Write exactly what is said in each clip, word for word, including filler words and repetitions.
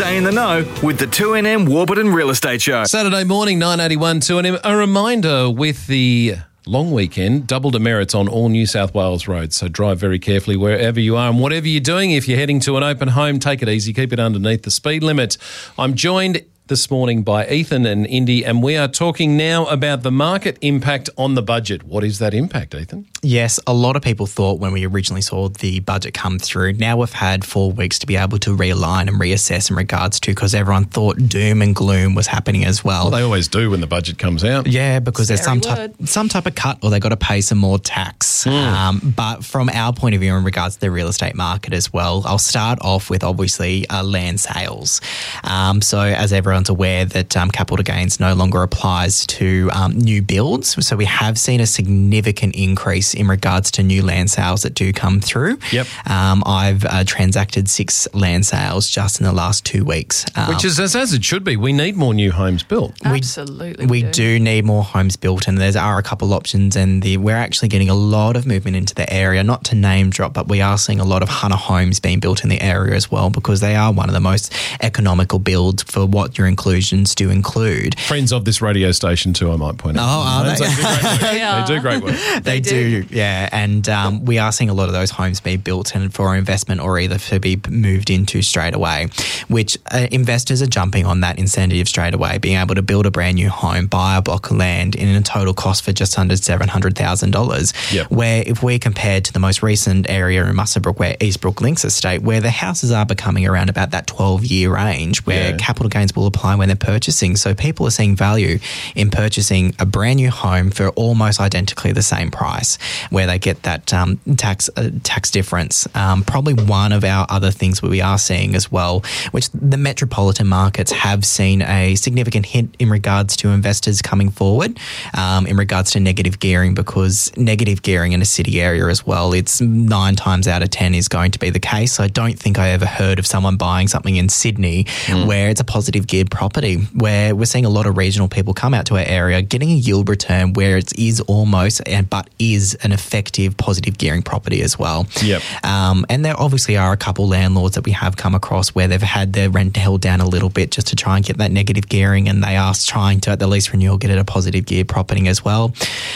Stay in the know with the two N M Warburton Real Estate Show. Saturday morning, nine eighty-one two N M. A reminder with the long weekend, double demerits on all New South Wales roads. So drive very carefully wherever you are and whatever you're doing. If you're heading to an open home, take it easy. Keep it underneath the speed limit. I'm joined this morning by Ethan and Indy, and we are talking now about the market impact on the budget. What is that impact, Ethan? Yes, a lot of people thought when we originally saw the budget come through, now we've had four weeks to be able to realign and reassess in regards to, because everyone thought doom and gloom was happening as well. Well, they always do when the budget comes out. Yeah, because there's some Scary type, some type of cut or they've got to pay some more tax. Mm. Um, but from our point of view in regards to the real estate market as well, I'll start off with obviously uh, land sales. Um, so as everyone's aware that um, capital gains no longer applies to um, new builds. So we have seen a significant increase in regards to new land sales that do come through. Yep. Um, I've uh, transacted six land sales just in the last two weeks. Um, Which is as, as it should be. We need more new homes built. Absolutely. We do need more homes built, and there are a couple options, and the, we're actually getting a lot of movement into the area, not to name drop, but we are seeing a lot of Hunter homes being built in the area as well, because they are one of the most economical builds for what your inclusions do include. Friends of this radio station too, I might point out. Oh, are they? They do great work. Yeah. They do great work. They, They do. do. yeah. And um, we are seeing a lot of those homes be built and for investment or either to be moved into straight away, which uh, investors are jumping on that incentive straight away, being able to build a brand new home, buy a block of land in a total cost for just under seven hundred thousand dollars. Yep. Where if we compared to the most recent area in Muswellbrook, where Eastbrook Links Estate, where the houses are becoming around about that twelve-year range, where Yeah. capital gains will apply when they're purchasing. So people are seeing value in purchasing a brand new home for almost identically the same price, where they get that um, tax uh, tax difference. Um, probably one of our other things we are seeing as well, which the metropolitan markets have seen a significant hit in regards to investors coming forward, um, in regards to negative gearing, because negative gearing in a city area as well, it's nine times out of ten is going to be the case. I don't think I ever heard of someone buying something in Sydney mm. where it's a positive geared property, where we're seeing a lot of regional people come out to our area getting a yield return where it is almost, and but is an effective positive gearing property as well. Yep. Um, and there obviously are a couple landlords that we have come across where they've had their rent held down a little bit just to try and get that negative gearing, and they are trying to, at the lease renewal, get it a positive geared property as well.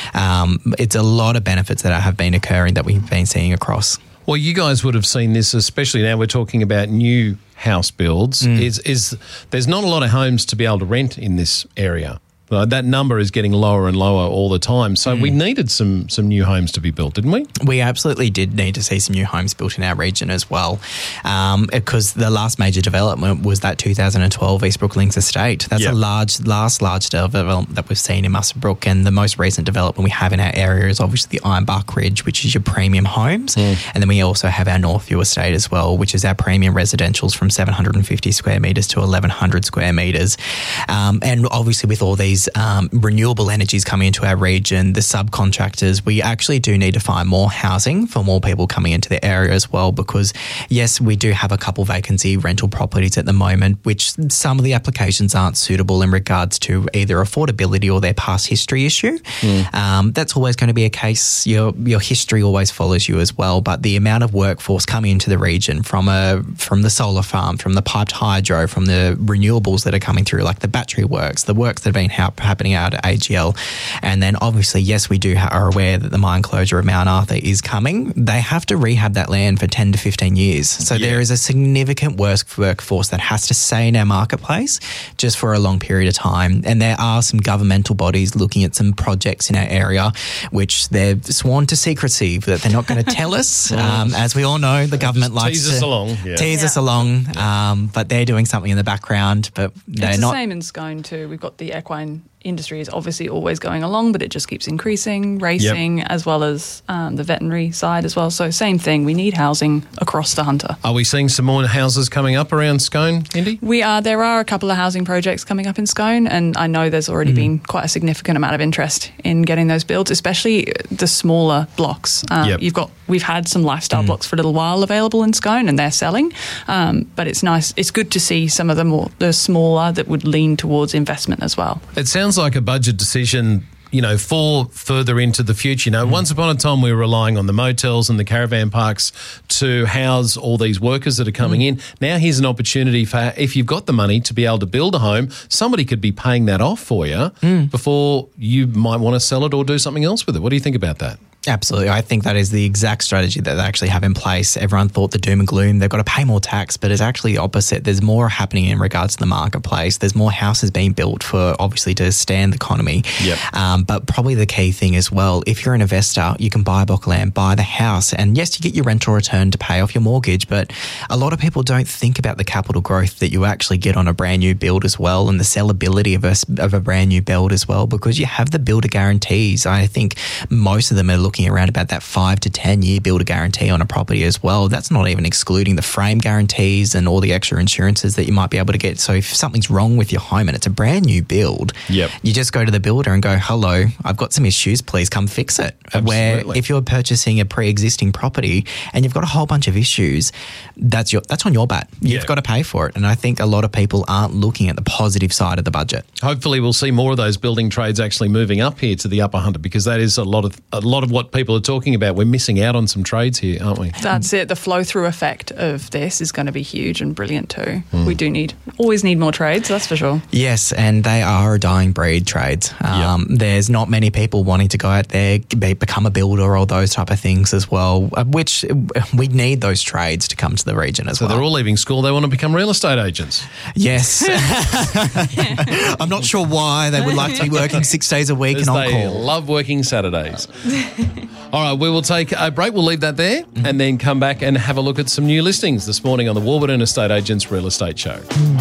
Um, it's a lot of benefits that have been occurring that we've been seeing across. Well, you guys would have seen this, especially now we're talking about new house builds. Mm. Is is there's not a lot of homes to be able to rent in this area. Uh, that number is getting lower and lower all the time. So mm. we needed some some new homes to be built, didn't we? We absolutely did need to see some new homes built in our region as well, um, because the last major development was that two thousand twelve Eastbrook Links Estate. That's yep. the large, last large development that we've seen in Muswellbrook, and the most recent development we have in our area is obviously the Ironbark Ridge, which is your premium homes, mm. and then we also have our Northview Estate as well, which is our premium residentials from seven hundred fifty square metres to eleven hundred square metres, um, and obviously with all these Um, renewable energies coming into our region, the subcontractors, we actually do need to find more housing for more people coming into the area as well, because yes, we do have a couple vacancy rental properties at the moment, which some of the applications aren't suitable in regards to either affordability or their past history issue. Mm. Um, that's always going to be a case. Your your history always follows you as well, but the amount of workforce coming into the region from a from the solar farm, from the piped hydro, from the renewables that are coming through, like the battery works, the works that have been ha- happening out at A G L. And then obviously, yes, we do ha- are aware that the mine closure of Mount Arthur is coming. They have to rehab that land for ten to fifteen years. So yeah. there is a significant work- workforce that has to stay in our marketplace just for a long period of time. And there are some governmental bodies looking at some projects in our area, which they've sworn to secrecy, that they're not going to tell us. Um, as we all know, the government Just likes tease to us along. Yeah. tease yeah. us along, um, but they're doing something in the background. But they're it's the not. same in Scone too. We've got the equine industry is obviously always going along, but it just keeps increasing, racing, yep. as well as um, the veterinary side as well. So same thing, we need housing across the Hunter. Are we seeing some more houses coming up around Scone, Indy? We are. There are a couple of housing projects coming up in Scone, and I know there's already mm. been quite a significant amount of interest in getting those builds, especially the smaller blocks. Um, yep. You've got, we've had some lifestyle mm. blocks for a little while available in Scone, and they're selling. Um, but it's nice. It's good to see some of the more the smaller that would lean towards investment as well. It sounds like a budget decision you know, for further into the future. You know, mm. once upon a time we were relying on the motels and the caravan parks to house all these workers that are coming mm. in. Now here's an opportunity for, if you've got the money to be able to build a home, somebody could be paying that off for you mm. before you might want to sell it or do something else with it. What do you think about that? Absolutely. I think that is the exact strategy that they actually have in place. Everyone thought the doom and gloom, they've got to pay more tax, but it's actually the opposite. There's more happening in regards to the marketplace. There's more houses being built for, obviously, to stand the economy. Yep. Um, but probably the key thing as well, if you're an investor, you can buy a block of land, buy the house, and yes, you get your rental return to pay off your mortgage, but a lot of people don't think about the capital growth that you actually get on a brand new build as well, and the sellability of a, of a brand new build as well, because you have the builder guarantees. I think most of them are looking around about that five to ten year builder guarantee on a property as well. That's not even excluding the frame guarantees and all the extra insurances that you might be able to get. So if something's wrong with your home and it's a brand new build, yep. you just go to the builder and go, hello, I've got some issues, please come fix it. Absolutely. Where if you're purchasing a pre-existing property and you've got a whole bunch of issues, that's your that's on your bat. You've yeah. got to pay for it. And I think a lot of people aren't looking at the positive side of the budget. Hopefully we'll see more of those building trades actually moving up here to the upper hundred, because that is a lot of a lot of what people are talking about. We're missing out on some trades here, aren't we? That's it. The flow-through effect of this is going to be huge and brilliant too. Mm. We do need, always need more trades, that's for sure. Yes, and they are a dying breed, trades. Um, yep. There's not many people wanting to go out there, be, become a builder or those type of things as well, which we need those trades to come to the region as so well. So they're all leaving school. They want to become real estate agents. Yes. I'm not sure why they would like to be working six days a week and on they call. Love working Saturdays. All right, we will take a break. We'll leave that there and then come back and have a look at some new listings this morning on the Warburton Estate Agents Real Estate Show.